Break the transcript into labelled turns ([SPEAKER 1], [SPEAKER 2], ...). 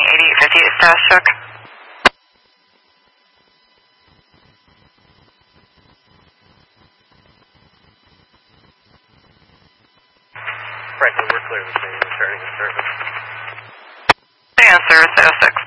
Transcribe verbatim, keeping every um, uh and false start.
[SPEAKER 1] eighty-eight fifty-eight status check.
[SPEAKER 2] Franklin, we're clear this thing. Returning to service.
[SPEAKER 1] Answer, status six.